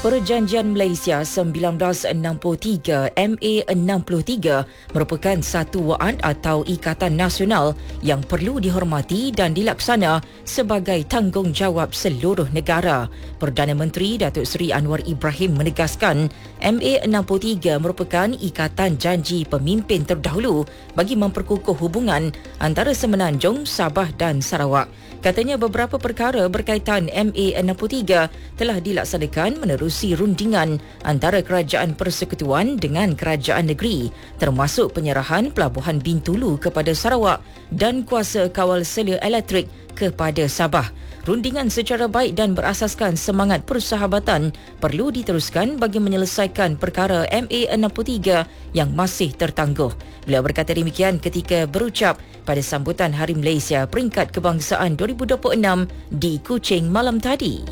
Perjanjian Malaysia 1963 MA63 merupakan satu wa'ad atau ikatan nasional yang perlu dihormati dan dilaksana sebagai tanggungjawab seluruh negara. Perdana Menteri Datuk Seri Anwar Ibrahim menegaskan MA63 merupakan ikatan janji pemimpin terdahulu bagi memperkukuh hubungan antara Semenanjung, Sabah dan Sarawak. Katanya beberapa perkara berkaitan MA63 telah dilaksanakan menerusi rundingan antara Kerajaan Persekutuan dengan Kerajaan Negeri, termasuk penyerahan Pelabuhan Bintulu kepada Sarawak dan kuasa kawal selia elektrik kepada Sabah. Rundingan secara baik dan berasaskan semangat persahabatan perlu diteruskan bagi menyelesaikan perkara MA63 yang masih tertangguh. Beliau berkata demikian ketika berucap pada sambutan Hari Malaysia Peringkat Kebangsaan 2026 di Kuching malam tadi.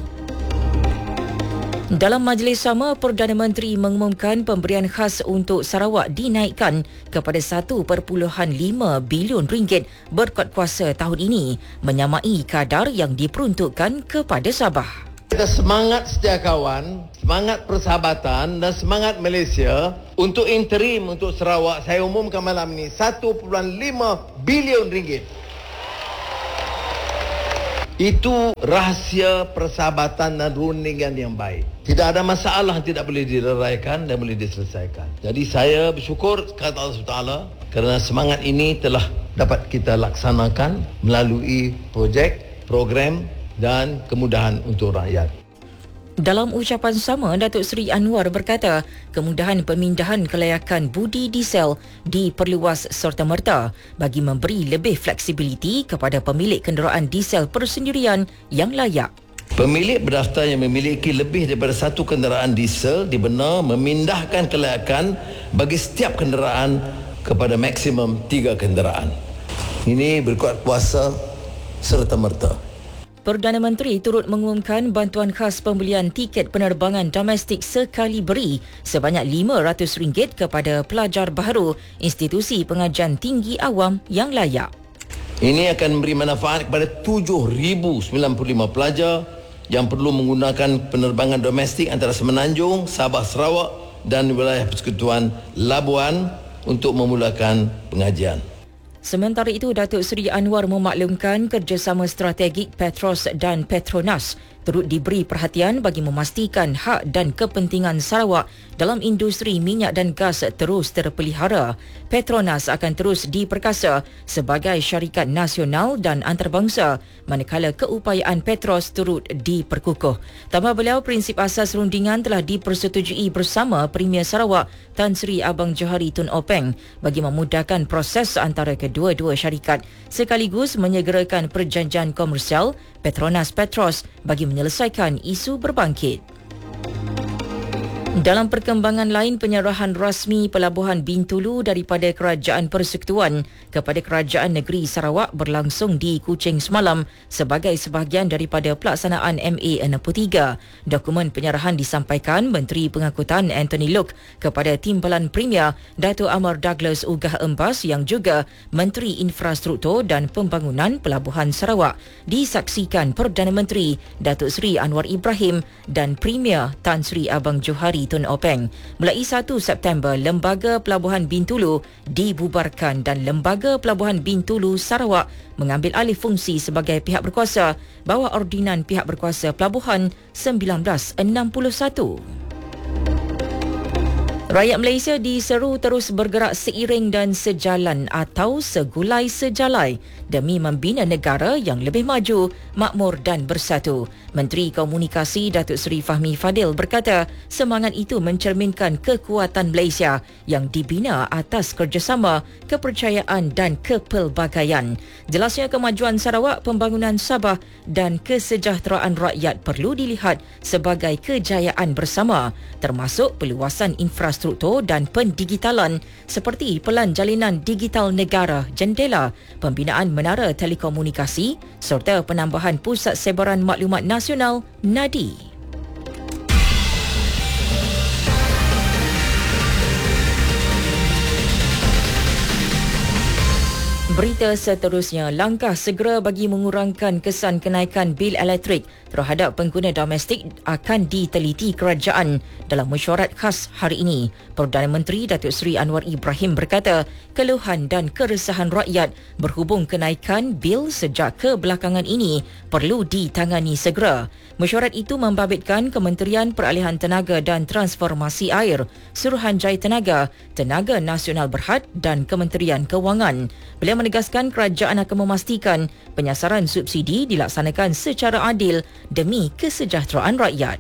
Dalam majlis sama, Perdana Menteri mengumumkan pemberian khas untuk Sarawak dinaikkan kepada 1.5 bilion ringgit berkat kuasa tahun ini, menyamai kadar yang diperuntukkan kepada Sabah. Kita semangat setia kawan, semangat persahabatan dan semangat Malaysia untuk interim untuk Sarawak. Saya umumkan malam ini 1.5 bilion ringgit. Itu rahsia persahabatan dan rundingan yang baik. Tidak ada masalah yang tidak boleh dileraikan dan boleh diselesaikan. Jadi saya bersyukur kepada Allah SWT kerana semangat ini telah dapat kita laksanakan melalui projek, program dan kemudahan untuk rakyat. Dalam ucapan sama, Datuk Seri Anwar berkata kemudahan pemindahan kelayakan budi diesel diperluas serta-merta bagi memberi lebih fleksibiliti kepada pemilik kenderaan diesel persendirian yang layak. Pemilik berdaftar yang memiliki lebih daripada satu kenderaan diesel dibenar memindahkan kelayakan bagi setiap kenderaan kepada maksimum 3 kenderaan. Ini berkuat kuasa serta-merta. Perdana Menteri turut mengumumkan bantuan khas pembelian tiket penerbangan domestik sekali beri sebanyak RM500 kepada pelajar baharu institusi pengajian tinggi awam yang layak. Ini akan memberi manfaat kepada 7,095 pelajar yang perlu menggunakan penerbangan domestik antara Semenanjung, Sabah, Sarawak dan wilayah Persekutuan Labuan untuk memulakan pengajian. Sementara itu, Datuk Seri Anwar memaklumkan kerjasama strategik Petros dan Petronas turut diberi perhatian bagi memastikan hak dan kepentingan Sarawak dalam industri minyak dan gas terus terpelihara. Petronas akan terus diperkasa sebagai syarikat nasional dan antarabangsa manakala keupayaan Petros turut diperkukuh. Tambah beliau, prinsip asas rundingan telah dipersetujui bersama Premier Sarawak Tan Sri Abang Johari Tun Openg bagi memudahkan proses antara kedua-dua syarikat sekaligus menyegerakan perjanjian komersial Petronas Petros bagi menyelesaikan isu berbangkit. Dalam perkembangan lain, penyerahan rasmi Pelabuhan Bintulu daripada Kerajaan Persekutuan kepada Kerajaan Negeri Sarawak berlangsung di Kuching semalam sebagai sebahagian daripada pelaksanaan MA63. Dokumen penyerahan disampaikan Menteri Pengangkutan Anthony Loke kepada Timbalan Premier Dato' Amar Douglas Ugah Embas yang juga Menteri Infrastruktur dan Pembangunan Pelabuhan Sarawak. Disaksikan Perdana Menteri Datuk Seri Anwar Ibrahim dan Premier Tan Sri Abang Johari Tun Openg. Mulai 1 September, Lembaga Pelabuhan Bintulu dibubarkan dan Lembaga Pelabuhan Bintulu Sarawak mengambil alih fungsi sebagai pihak berkuasa bawah ordinan pihak berkuasa Pelabuhan 1961. Rakyat Malaysia diseru terus bergerak seiring dan sejalan atau segulai sejalai demi membina negara yang lebih maju, makmur dan bersatu. Menteri Komunikasi Datuk Seri Fahmi Fadil berkata semangat itu mencerminkan kekuatan Malaysia yang dibina atas kerjasama, kepercayaan dan kepelbagaian. Jelasnya kemajuan Sarawak, pembangunan Sabah dan kesejahteraan rakyat perlu dilihat sebagai kejayaan bersama, termasuk peluasan infrastruktur dan pendigitalan seperti Pelan Jalinan Digital Negara Jendela, pembinaan menara telekomunikasi serta penambahan Pusat Sebaran Maklumat Nasional NADI. Berita seterusnya, langkah segera bagi mengurangkan kesan kenaikan bil elektrik terhadap pengguna domestik akan diteliti kerajaan dalam mesyuarat khas hari ini. Perdana Menteri Datuk Seri Anwar Ibrahim berkata, keluhan dan keresahan rakyat berhubung kenaikan bil sejak kebelakangan ini perlu ditangani segera. Mesyuarat itu membabitkan Kementerian Peralihan Tenaga dan Transformasi Air, Suruhanjaya Tenaga, Tenaga Nasional Berhad dan Kementerian Kewangan. Beliau menegaskan kerajaan akan memastikan penyasaran subsidi dilaksanakan secara adil demi kesejahteraan rakyat.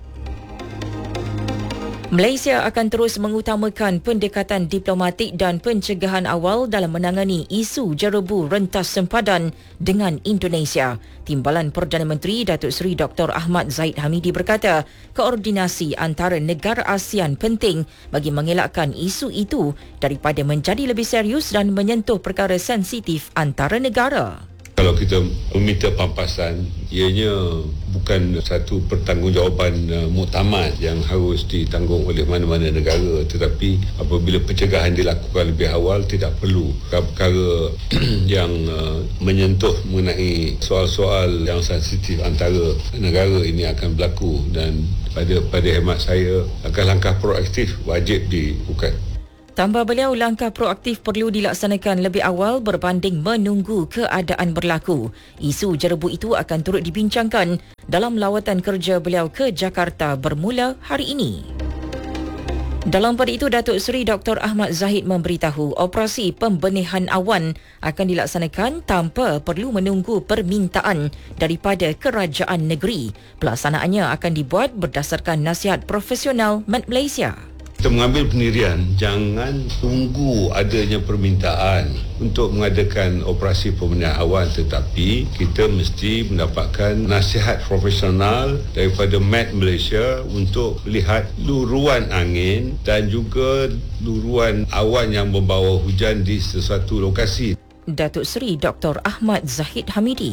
Malaysia akan terus mengutamakan pendekatan diplomatik dan pencegahan awal dalam menangani isu jerebu rentas sempadan dengan Indonesia. Timbalan Perdana Menteri Datuk Seri Dr. Ahmad Zahid Hamidi berkata, koordinasi antara negara ASEAN penting bagi mengelakkan isu itu daripada menjadi lebih serius dan menyentuh perkara sensitif antara negara. Kalau kita meminta pampasan, ianya bukan satu pertanggungjawaban muktamad yang harus ditanggung oleh mana-mana negara, tetapi apabila pencegahan dilakukan lebih awal, tidak perlu perkara yang menyentuh mengenai soal-soal yang sensitif antara negara ini akan berlaku, dan pada hemat saya langkah proaktif wajib dilakukan. Tambah beliau, langkah proaktif perlu dilaksanakan lebih awal berbanding menunggu keadaan berlaku. Isu jerebu itu akan turut dibincangkan dalam lawatan kerja beliau ke Jakarta bermula hari ini. Dalam pada itu, Datuk Seri Dr. Ahmad Zahid memberitahu operasi pembenihan awan akan dilaksanakan tanpa perlu menunggu permintaan daripada kerajaan negeri. Pelaksanaannya akan dibuat berdasarkan nasihat profesional Malaysia. Kita mengambil pendirian jangan tunggu adanya permintaan untuk mengadakan operasi pembenihan awan, tetapi kita mesti mendapatkan nasihat profesional daripada Met Malaysia untuk melihat luruan angin dan juga luruan awan yang membawa hujan di sesuatu lokasi. Datuk Seri Dr. Ahmad Zahid Hamidi.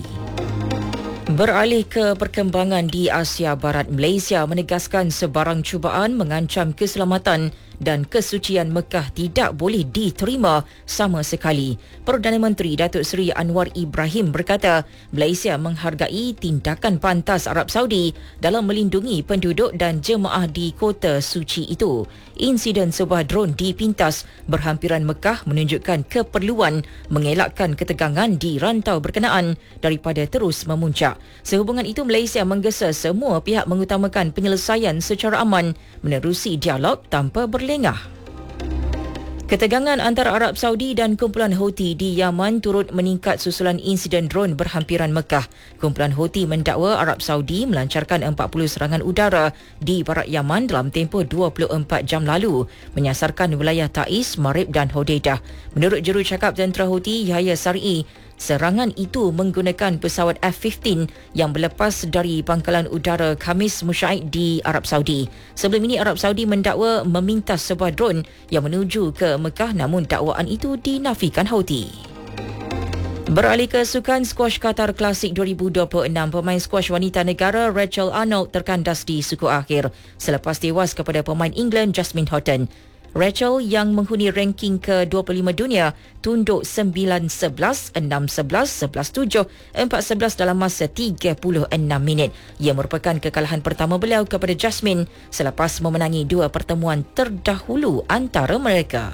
Beralih ke perkembangan di Asia Barat, Malaysia menegaskan sebarang cubaan mengancam keselamatan dan kesucian Mekah tidak boleh diterima sama sekali. Perdana Menteri Datuk Seri Anwar Ibrahim berkata, Malaysia menghargai tindakan pantas Arab Saudi dalam melindungi penduduk dan jemaah di kota suci itu. Insiden sebuah drone dipintas berhampiran Mekah menunjukkan keperluan mengelakkan ketegangan di rantau berkenaan daripada terus memuncak. Sehubungan itu, Malaysia menggesa semua pihak mengutamakan penyelesaian secara aman menerusi dialog tanpa berlengah. Ketegangan antara Arab Saudi dan kumpulan Houthi di Yaman turut meningkat susulan insiden drone berhampiran Mekah. Kumpulan Houthi mendakwa Arab Saudi melancarkan 40 serangan udara di barat Yaman dalam tempoh 24 jam lalu, menyasarkan wilayah Taiz, Marib dan Hodeidah. Menurut jurucakap tentera Houthi Yahya Sar'i, serangan itu menggunakan pesawat F-15 yang berlepas dari pangkalan udara Khamis Musyaid di Arab Saudi. Sebelum ini, Arab Saudi mendakwa memintas sebuah drone yang menuju ke Mekah, namun dakwaan itu dinafikan Houthi. Beralih ke sukan skuash Qatar Klasik 2026, pemain skuash wanita negara Rachel Arnold terkandas di suku akhir selepas tewas kepada pemain England Jasmine Houghton. Rachel yang menghuni ranking ke-25 dunia tunduk 9-11, 6-11, 11-7, 4-11 dalam masa 36 minit. Ia merupakan kekalahan pertama beliau kepada Jasmine selepas memenangi dua pertemuan terdahulu antara mereka.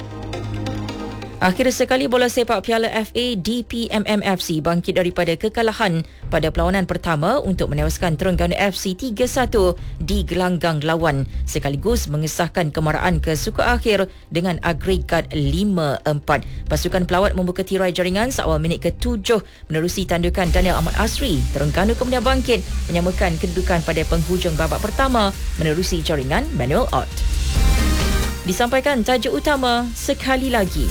Akhir sekali, bola sepak Piala FA DPMM FC bangkit daripada kekalahan pada perlawanan pertama untuk menewaskan Terengganu FC 3-1 di gelanggang lawan, sekaligus mengesahkan kemarahan ke suku akhir dengan agregat 5-4. Pasukan pelawat membuka tirai jaringan seawal minit ke-7 menerusi tandukan Daniel Ahmad Asri. Terengganu kemudian bangkit menyamakan kedudukan pada penghujung babak pertama menerusi jaringan Manuel Ott. Disampaikan tajuk utama sekali lagi.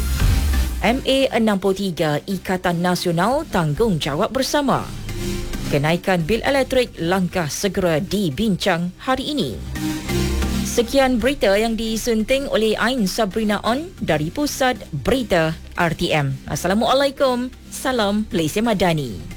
MA63 Ikatan Nasional Tanggungjawab Bersama. Kenaikan bil elektrik langkah segera dibincang hari ini. Sekian berita yang disunting oleh Ain Sabrina On dari Pusat Berita RTM. Assalamualaikum. Salam Malaysia Madani.